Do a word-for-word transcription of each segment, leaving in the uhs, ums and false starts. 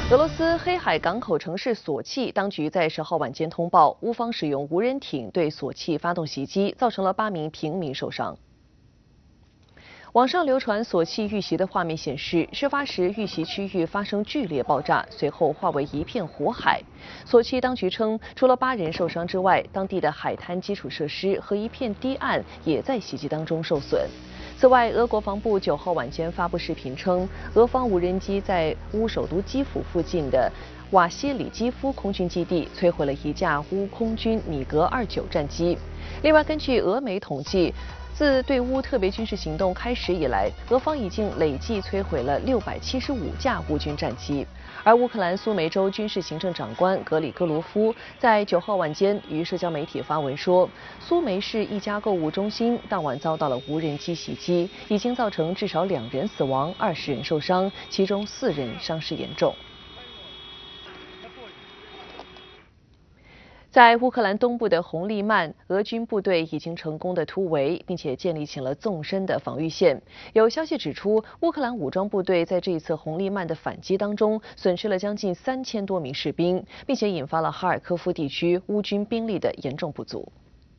俄罗斯黑海港口城市索契，当局在十号晚间通报，乌方使用无人艇对索契发动袭击，造成了八名平民受伤。网上流传索契遇袭的画面显示，事发时遇袭区域发生剧烈爆炸，随后化为一片火海。索契当局称，除了八人受伤之外，当地的海滩基础设施和一片堤岸也在袭击当中受损。此外，俄国防部九号晚间发布视频称，俄方无人机在乌首都基辅附近的瓦西里基夫空军基地摧毁了一架乌空军米格二九战机。另外，根据俄媒统计，自对乌特别军事行动开始以来，俄方已经累计摧毁了六百七十五架乌军战机。而乌克兰苏梅州军事行政长官格里戈罗夫在九号晚间于社交媒体发文说，苏梅市一家购物中心当晚遭到了无人机袭击，已经造成至少两人死亡，二十人受伤，其中四人伤势严重。在乌克兰东部的红利曼，俄军部队已经成功的突围，并且建立起了纵深的防御线。有消息指出，乌克兰武装部队在这一次红利曼的反击当中，损失了将近三千多名士兵，并且引发了哈尔科夫地区乌军兵力的严重不足。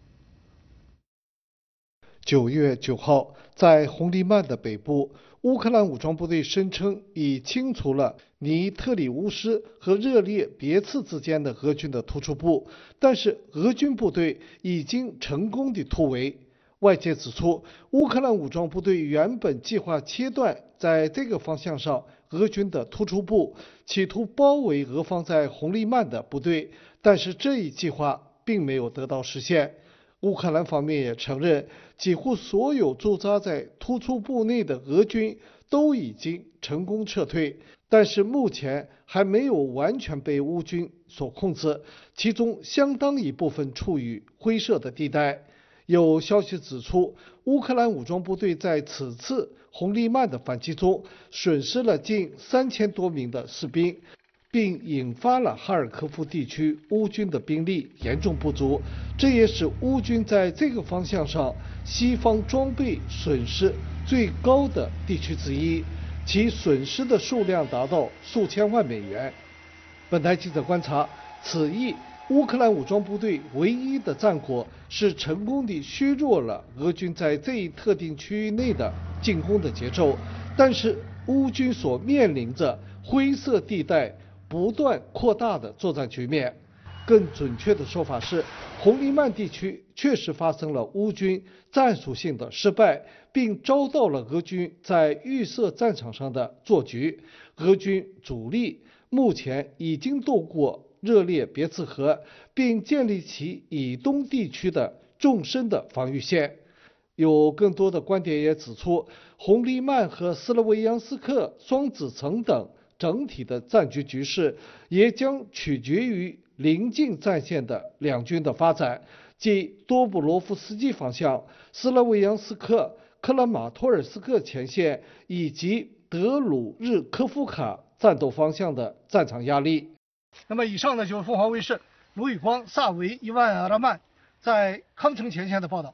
九月九号，在红利曼的北部，乌克兰武装部队声称已清除了尼特里乌斯和热列别茨之间的俄军的突出部，但是俄军部队已经成功的突围。外界指出，乌克兰武装部队原本计划切断在这个方向上俄军的突出部，企图包围俄方在红利曼的部队，但是这一计划并没有得到实现。乌克兰方面也承认，几乎所有驻扎在突出部内的俄军都已经成功撤退，但是目前还没有完全被乌军所控制，其中相当一部分处于灰色的地带。有消息指出，乌克兰武装部队在此次红利曼的反击中损失了近三千多名的士兵，并引发了哈尔科夫地区乌军的兵力严重不足，这也是乌军在这个方向上西方装备损失最高的地区之一，其损失的数量达到数千万美元。本台记者观察，此役乌克兰武装部队唯一的战果是成功地削弱了俄军在这一特定区域内的进攻的节奏，但是乌军所面临着灰色地带不断扩大的作战局面。更准确的说法是，红利曼地区确实发生了乌军战术性的失败，并遭到了俄军在预设战场上的做局。俄军主力目前已经渡过热列别茨河，并建立起以东地区的纵深的防御线。有更多的观点也指出，红利曼和斯洛维扬斯克双子城等整体的战局局势也将取决于临近战线的两军的发展，即多布罗夫斯基方向、斯洛维扬斯克、克拉马托尔斯克前线以及德鲁日科夫卡战斗方向的战场压力。 那么以上呢就是凤凰卫视卢宇光、萨维、伊万阿拉曼在康城前线的报道。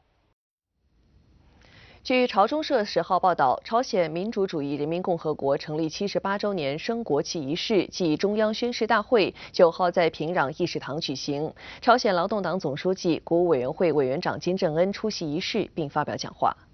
据朝中社十号报道，朝鲜民主主义人民共和国成立七十八周年升国旗仪式暨中央宣誓大会九号在平壤议事堂举行。朝鲜劳动党总书记、国务委员会委员长金正恩出席仪式并发表讲话。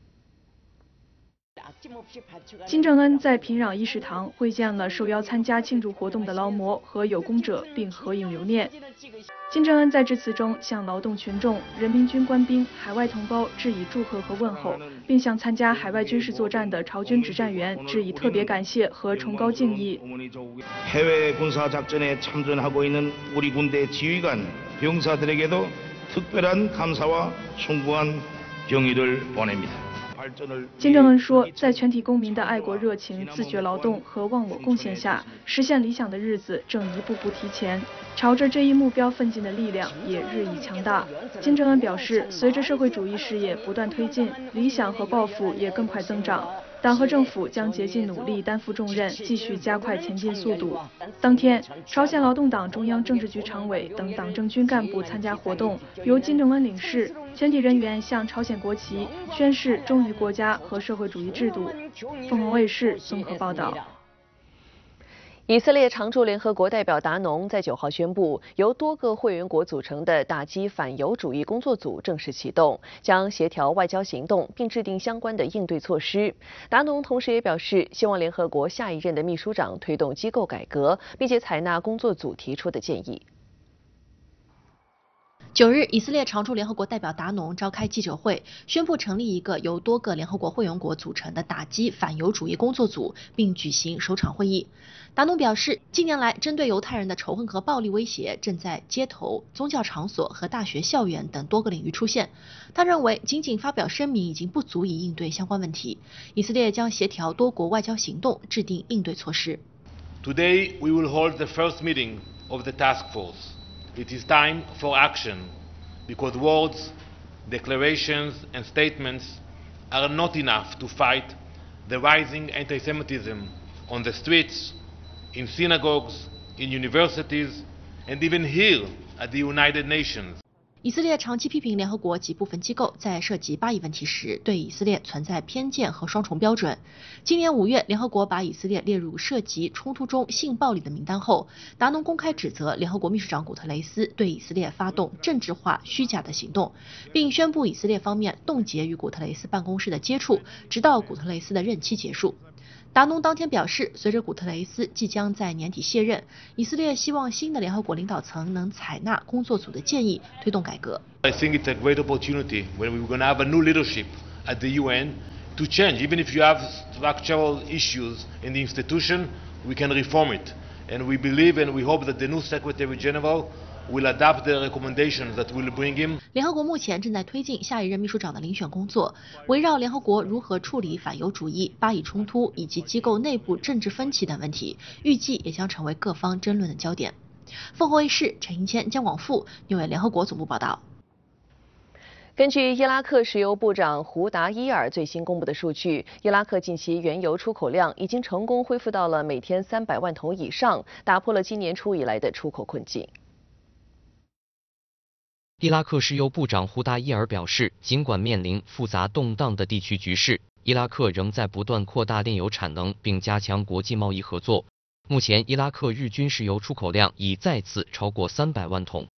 金正恩在平壤议事堂会见了受邀参加庆祝活动的劳模和有功者，并合影留念。金正恩在致辞中向劳动群众、人民军官兵、海外同胞致以祝贺和问候，并向参加海外军事作战的朝军指战员致以特别感谢和崇高敬意。 해외 군사 작전에 참전하고 있는 우리 군대 지휘관, 병사들에게도 특별한 감사와 숭고한 경의를 보냅니다. 金正恩说，在全体公民的爱国热情、自觉劳动和忘我贡献下，实现理想的日子正一步步提前，朝着这一目标奋进的力量也日益强大。金正恩表示，随着社会主义事业不断推进，理想和抱负也更快增长。党和政府将竭尽努力担负重任，继续加快前进速度。当天，朝鲜劳动党中央政治局常委等党政军干部参加活动，由金正恩领事，全体人员向朝鲜国旗宣誓忠于国家和社会主义制度。凤凰卫视综合报道。 以色列常驻联合国代表达农在九号宣布，由多个会员国组成的打击反犹主义工作组正式启动，将协调外交行动，并制定相关的应对措施。达农同时也表示，希望联合国下一任的秘书长推动机构改革，并且采纳工作组提出的建议。 九日，以色列常驻联合国代表达农召开记者会，宣布成立一个由多个联合国会员国组成的打击反犹主义工作组，并举行首场会议。达农表示，近年来针对犹太人的仇恨和暴力威胁正在街头、宗教场所和大学校园等多个领域出现。他认为，仅仅发表声明已经不足以应对相关问题。以色列将协调多国外交行动，制定应对措施。 Today we will hold the first meeting of the task force. It is time for action, because words, declarations and statements are not enough to fight the rising anti-Semitism on the streets, in synagogues, in universities, and even here at the United Nations. 以色列长期批评联合国及部分机构在涉及巴以问题时对以色列存在偏见和双重标准。今年五月，联合国把以色列列入涉及冲突中性暴力的名单后，达农公开指责联合国秘书长古特雷斯对以色列发动政治化、虚假的行动，并宣布以色列方面冻结与古特雷斯办公室的接触，直到古特雷斯的任期结束。达农当天表示，随着古特雷斯即将在年底卸任，以色列希望新的联合国领导层能采纳工作组的建议，推动改革。 I think it's a great opportunity when we're going to have a new leadership at the U N to change. Even if you have structural issues in the institution, we can reform it. And we believe and we hope that the new Secretary General will adapt the recommendations that will bring him. 联合国目前正在推进下一任秘书长的遴选工作，围绕联合国如何处理反犹主义、巴以冲突以及机构内部政治分歧等问题，预计也将成为各方争论的焦点。凤凰卫视陈英谦、姜广富纽约联合国总部报道。 根据伊拉克石油部长胡达伊尔最新公布的数据，伊拉克近期原油出口量已经成功恢复到了每天三百万桶以上，打破了今年初以来的出口困境。 伊拉克石油部长胡达伊尔表示，尽管面临复杂动荡的地区局势，伊拉克仍在不断扩大炼油产能，并加强国际贸易合作。目前，伊拉克日均石油出口量已再次超过三百万桶。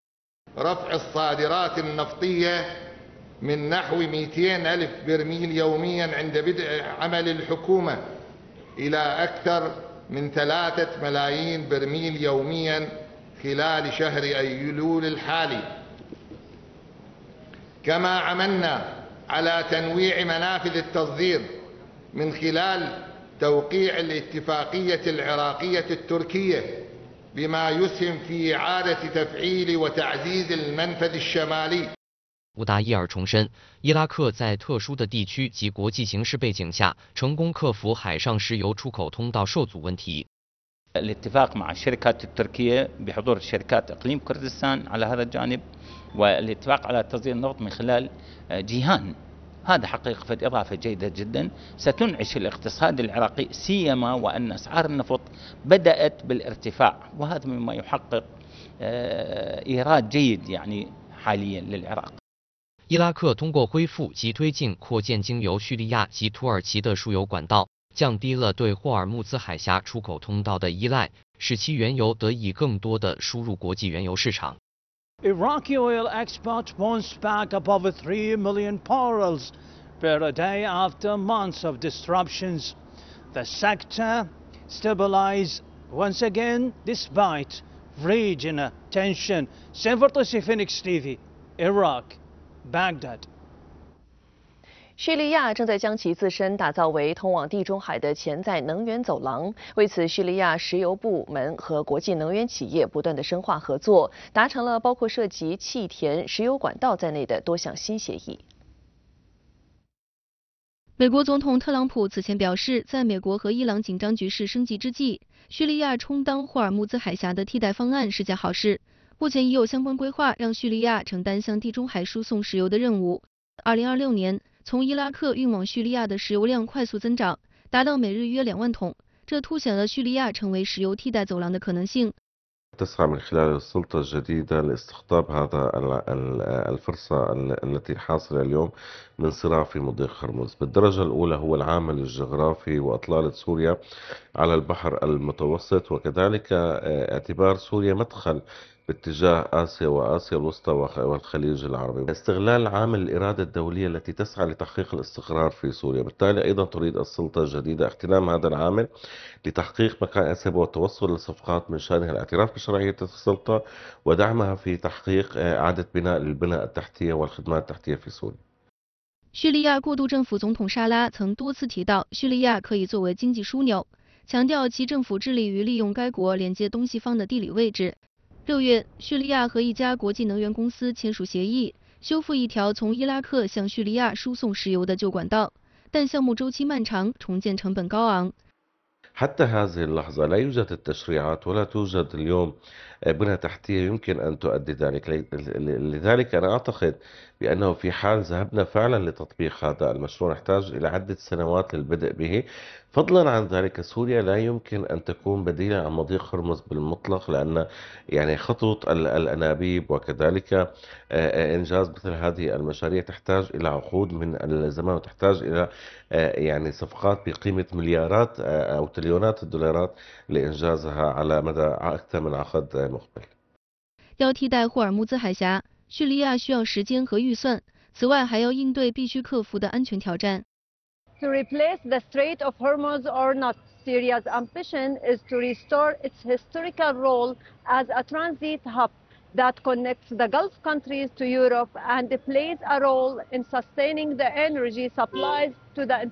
من نحو مئتين ألف برميل يوميا عند بدء عمل الحكومة إلى أكثر من ثلاثة ملايين برميل يوميا خلال شهر أيلول الحالي. كما عملنا على تنويع منافذ التصدير من خلال توقيع الاتفاقية العراقية التركية بما يسهم في إعادة تفعيل وتعزيز المنفذ الشمالي. 胡达伊尔重申，伊拉克在特殊的地区及国际形势背景下，成功克服海上石油出口通道受阻问题。 الاتفاق مع الشركات التركية بحضور شركات إقليم كردستان على هذا الجانب، والاتفاق على تصدير النفط من خلال جيهان. هذا حقيقة إضافة جيدة جدا ستنعش الاقتصاد العراقي، سيما وأن أسعار النفط بدأت بالارتفاع، وهذا مما يحقق إيراد جيد يعني حاليا للعراق. 伊拉克通过恢复及推进扩建经由叙利亚及土耳其的输油管道，降低了对霍尔木兹海峡出口通道的依赖，使其原油得以更多的输入国际原油市场。 Iraqi oil exports bounced back above three million barrels per day after months of disruptions. The sector stabilized once again despite regional tension. Sanford Phoenix T V, Iraq.Baghdad 叙利亚正在将其自身打造为通往地中海的潜在能源走廊。为此，叙利亚石油部门和国际能源企业不断的深化合作，达成了包括涉及气田、石油管道在内的多项新协议。 美国总统特朗普此前表示，在美国和伊朗紧张局势升级之际，叙利亚充当霍尔木兹海峡的替代方案是件好事。目前已有相关规划，让叙利亚承担向地中海输送石油的任务。二零二六年，从伊拉克运往叙利亚的石油量快速增长，达到每日约两万桶，这凸显了叙利亚成为石油替代走廊的可能性。 تسعى من خلال السلطة الجديدة لاستقطاب هذا الفرصة التي حاصلة اليوم من صراع في مضيق هرمز. بالدرجة الأولى هو العامل الجغرافي وإطلالة سوريا على البحر المتوسط، وكذلك اعتبار سوريا مدخل باتجاه آسيا وآسيا الوسطى والخليج العربي. استغلال عامل الإرادة الدولية التي تسعى لتحقيق الاستقرار في سوريا. بالتالي أيضا تريد السلطة الجديدة اغتنام هذا العامل لتحقيق مكاسب والتوصل لصفقات من شأنها الاعتراف بشرعية السلطة ودعمها في تحقيق إعادة بناء البنى التحتية والخدمات التحتية في سوريا. 叙利亚过渡政府总统沙拉曾多次提到，叙利亚可以作为经济枢纽，强调其政府致力于利用该国连接东西方的地理位置。六月，叙利亚和一家国际能源公司签署协议，修复一条从伊拉克向叙利亚输送石油的旧管道，但项目周期漫长，重建成本高昂。 حتى هذه اللحظة لا يوجد التشريعات ولا توجد اليوم بنى تحتية يمكن أن تؤدي ذلك. لذلك أنا أعتقد بأنه في حال ذهبنا فعلا لتطبيق هذا المشروع نحتاج إلى عدة سنوات للبدء به. فضلا عن ذلك سوريا لا يمكن أن تكون بديلا عن مضيق هرمز بالمطلق، لأن يعني خطوط الأنابيب وكذلك إنجاز مثل هذه المشاريع تحتاج إلى عقود من الزمان وتحتاج إلى يعني صفقات بقيمة مليارات أو تريليونات الدولارات لإنجازها على مدى أكثر من عقد مقبل. 要替代霍尔木兹海峡，叙利亚需要时间和预算，此外还要应对必须克服的安全挑战。 To replace the Strait of Hormuz or not, Syria's ambition is to restore its historical role as a transit hub that connects the Gulf countries to Europe and plays a role in sustaining the energy supplies to the